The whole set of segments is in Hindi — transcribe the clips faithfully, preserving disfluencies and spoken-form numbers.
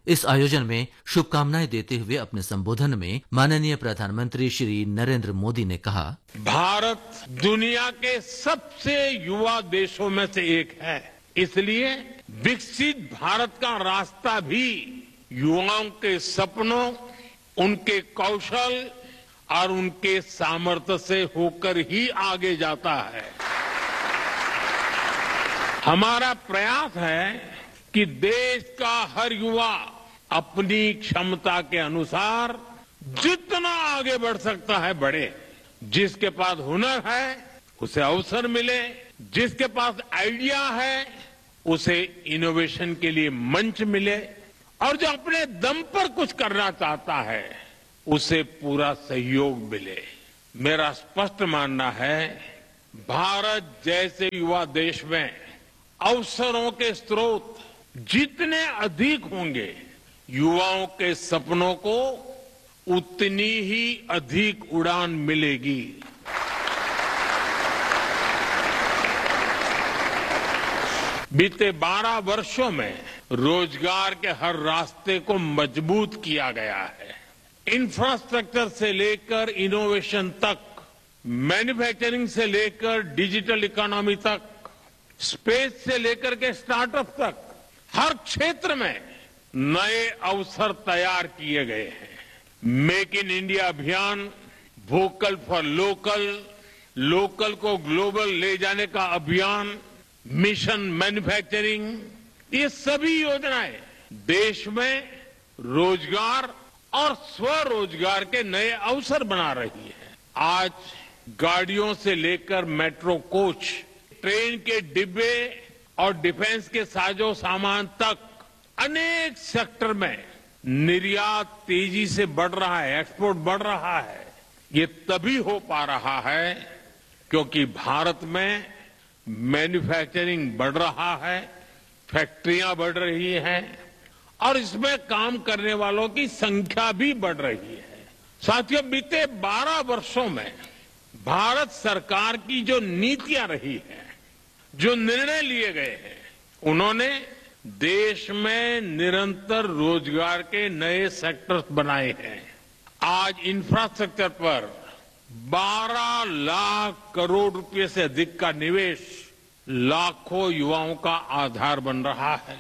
इस आयोजन में शुभकामनाएं देते हुए अपने संबोधन में माननीय प्रधानमंत्री श्री नरेंद्र मोदी ने कहा, भारत दुनिया के सबसे युवा देशों में से एक है। इसलिए विकसित भारत का रास्ता भी युवाओं के सपनों, उनके कौशल और उनके सामर्थ्य से होकर ही आगे जाता है। हमारा प्रयास है कि देश का हर युवा अपनी क्षमता के अनुसार जितना आगे बढ़ सकता है बढ़े। जिसके पास हुनर है उसे अवसर मिले, जिसके पास आइडिया है उसे इनोवेशन के लिए मंच मिले, और जो अपने दम पर कुछ करना चाहता है उसे पूरा सहयोग मिले। मेरा स्पष्ट मानना है, भारत जैसे युवा देश में अवसरों के स्रोत जितने अधिक होंगे, युवाओं के सपनों को उतनी ही अधिक उड़ान मिलेगी। बीते बारह वर्षों में रोजगार के हर रास्ते को मजबूत किया गया है। इंफ्रास्ट्रक्चर से लेकर इनोवेशन तक, मैन्युफैक्चरिंग से लेकर डिजिटल इकोनॉमी तक, स्पेस से लेकर के स्टार्टअप तक, हर क्षेत्र में नए अवसर तैयार किए गए हैं। मेक इन इंडिया अभियान, वोकल फॉर लोकल, लोकल को ग्लोबल ले जाने का अभियान, मिशन मैन्युफैक्चरिंग, ये सभी योजनाएं देश में रोजगार और स्वरोजगार के नए अवसर बना रही है। आज गाड़ियों से लेकर मेट्रो कोच, ट्रेन के डिब्बे और डिफेंस के साजो सामान तक अनेक सेक्टर में निर्यात तेजी से बढ़ रहा है, एक्सपोर्ट बढ़ रहा है। ये तभी हो पा रहा है क्योंकि भारत में मैन्युफैक्चरिंग बढ़ रहा है, फैक्ट्रियां बढ़ रही हैं और इसमें काम करने वालों की संख्या भी बढ़ रही है। साथियों, बीते बारह वर्षों में भारत सरकार की जो नीतियां रही हैं, जो निर्णय लिए गए हैं, उन्होंने देश में निरंतर रोजगार के नए सेक्टर्स बनाए हैं। आज इंफ्रास्ट्रक्चर पर बारह लाख करोड़ रुपए से अधिक का निवेश लाखों युवाओं का आधार बन रहा है।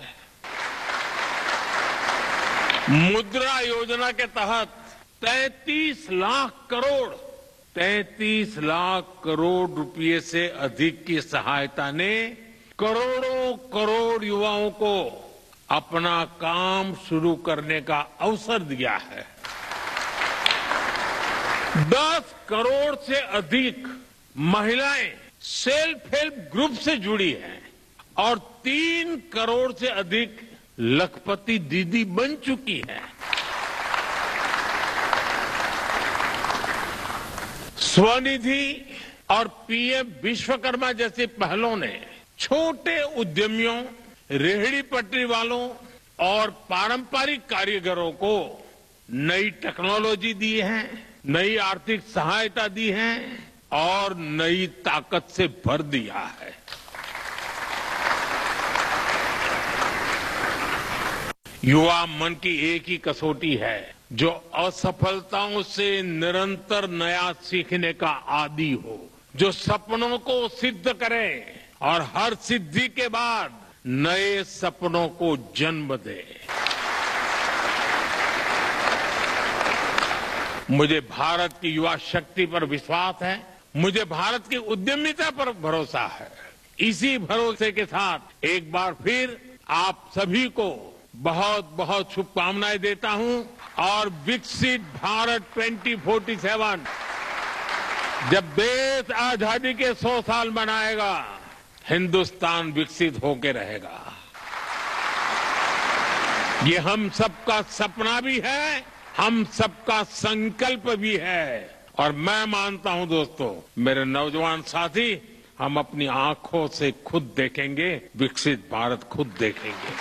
मुद्रा योजना के तहत तैंतीस लाख करोड़ तैंतीस लाख करोड़ रुपए से अधिक की सहायता ने करोड़ों करोड़ युवाओं को अपना काम शुरू करने का अवसर दिया है। दस करोड़ से अधिक महिलाएं सेल्फ हेल्प ग्रुप से जुड़ी हैं और तीन करोड़ से अधिक लखपति दीदी बन चुकी हैं। स्वनिधि और पीएम विश्वकर्मा जैसी पहलों ने छोटे उद्यमियों, रेहड़ी पटरी वालों और पारंपरिक कारीगरों को नई टेक्नोलॉजी दी है, नई आर्थिक सहायता दी है और नई ताकत से भर दिया है। युवा मन की एक ही कसौटी है, जो असफलताओं से निरंतर नया सीखने का आदी हो, जो सपनों को सिद्ध करे और हर सिद्धि के बाद नए सपनों को जन्म दे। मुझे भारत की युवा शक्ति पर विश्वास है, मुझे भारत की उद्यमिता पर भरोसा है। इसी भरोसे के साथ एक बार फिर आप सभी को बहुत बहुत शुभकामनाएं देता हूं और विकसित भारत ट्वेंटी फोर्टी सेवन जब देश आजादी के सौ साल मनाएगा, हिंदुस्तान विकसित होकर रहेगा। ये हम सबका सपना भी है, हम सबका संकल्प भी है और मैं मानता हूं दोस्तों, मेरे नौजवान साथी, हम अपनी आंखों से खुद देखेंगे, विकसित भारत खुद देखेंगे।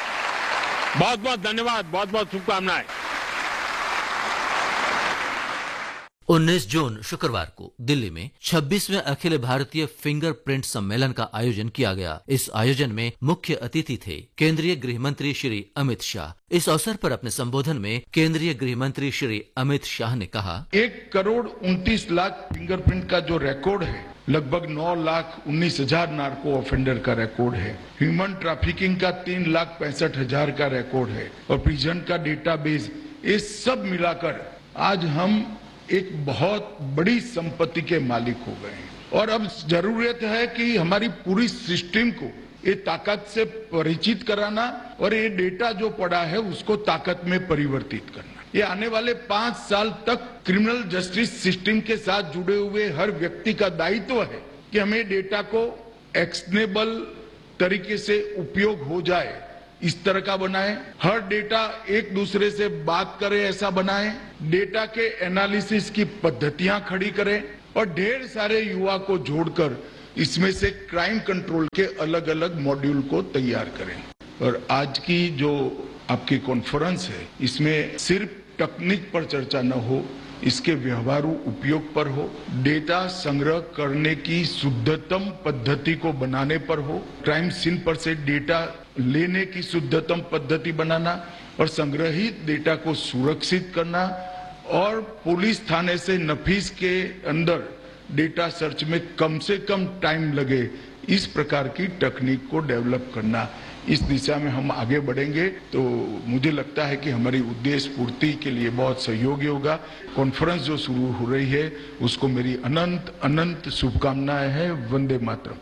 बहुत बहुत धन्यवाद, बहुत बहुत शुभकामनाएं। उन्नीस जून शुक्रवार को दिल्ली में छब्बीसवें अखिल भारतीय फिंगरप्रिंट सम्मेलन का आयोजन किया गया। इस आयोजन में मुख्य अतिथि थे केंद्रीय गृह मंत्री श्री अमित शाह। इस अवसर पर अपने संबोधन में केंद्रीय गृह मंत्री श्री अमित शाह ने कहा, एक करोड़ उनतीस लाख फिंगरप्रिंट का जो रिकॉर्ड है, लगभग नौ लाख उन्नीस हजार नार्को ऑफेंडर का रिकॉर्ड है, ह्यूमन ट्रैफिकिंग का तीन लाख पैंसठ हजार का रिकॉर्ड है और प्रिजन का डेटाबेस, ये सब मिलाकर आज हम एक बहुत बड़ी संपत्ति के मालिक हो गए हैं। और अब जरूरत है कि हमारी पूरी सिस्टम को ये ताकत से परिचित कराना और ये डेटा जो पड़ा है उसको ताकत में परिवर्तित करना। ये आने वाले पांच साल तक क्रिमिनल जस्टिस सिस्टम के साथ जुड़े हुए हर व्यक्ति का दायित्व है कि हमें डेटा को एक्शनेबल तरीके से उपयोग हो जाए, इस तरह का बनाए। हर डेटा एक दूसरे से बात करे ऐसा बनाए, डेटा के एनालिसिस की पद्धतियां खड़ी करें और ढेर सारे युवा को जोड़कर इसमें से क्राइम कंट्रोल के अलग अलग मॉड्यूल को तैयार करें। और आज की जो आपकी कॉन्फ्रेंस है, इसमें सिर्फ तकनीक पर चर्चा न हो, इसके व्यवहारू उपयोग पर हो, डेटा संग्रह करने की शुद्धतम पद्धति को बनाने पर हो, क्राइम सीन पर से डेटा लेने की शुद्धतम पद्धति बनाना और संग्रहित डेटा को सुरक्षित करना और पुलिस थाने से नफीस के अंदर डेटा सर्च में कम से कम टाइम लगे, इस प्रकार की तकनीक को डेवलप करना। इस दिशा में हम आगे बढ़ेंगे तो मुझे लगता है कि हमारी उद्देश्य पूर्ति के लिए बहुत सहयोगी होगा। कॉन्फ्रेंस जो शुरू हो रही है उसको मेरी अनंत अनंत शुभकामनाएं हैं। वंदे मातरम।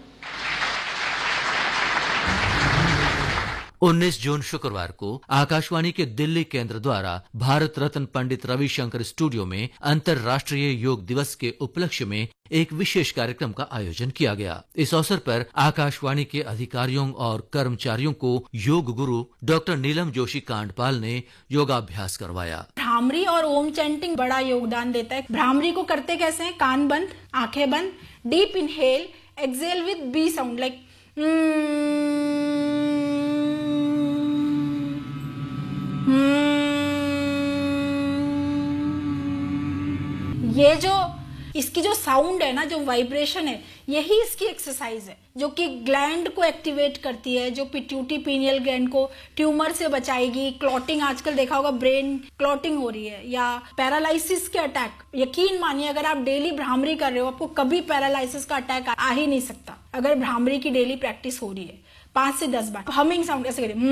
उन्नीस जून शुक्रवार को आकाशवाणी के दिल्ली केंद्र द्वारा भारत रत्न पंडित रविशंकर स्टूडियो में अंतर्राष्ट्रीय योग दिवस के उपलक्ष्य में एक विशेष कार्यक्रम का आयोजन किया गया। इस अवसर पर आकाशवाणी के अधिकारियों और कर्मचारियों को योग गुरु डॉक्टर नीलम जोशी कांडपाल ने योगाभ्यास करवाया। भ्रामरी और ओम चैंटिंग बड़ा योगदान देता है। भ्रामरी को करते कैसे हैं? कान बंद, आंखें बंद, deep inhale, exhale with B sound like ये जो इसकी जो साउंड है ना, जो वाइब्रेशन है, यही इसकी एक्सरसाइज है जो कि ग्लैंड को एक्टिवेट करती है, जो पिट्यूटरी पीनियल ग्लैंड को ट्यूमर से बचाएगी। क्लॉटिंग आजकल देखा होगा, ब्रेन क्लॉटिंग हो रही है या पैरालाइसिस के अटैक। यकीन मानिए अगर आप डेली भ्रामरी कर रहे हो, आपको कभी पैरालाइसिस का अटैक आ ही नहीं सकता अगर भ्रामरी की डेली प्रैक्टिस हो रही है। पांच से दस बार हमिंग साउंड ऐसे करिए,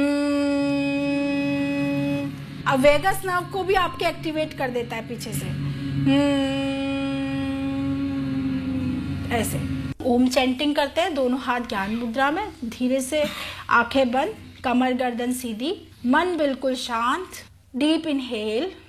अब वेगस नर्व को भी आपके एक्टिवेट कर देता है पीछे से, ऐसे। ओम चैंटिंग करते हैं, दोनों हाथ ज्ञान मुद्रा में, धीरे से आंखें बंद, कमर गर्दन सीधी, मन बिल्कुल शांत, डीप इनहेल,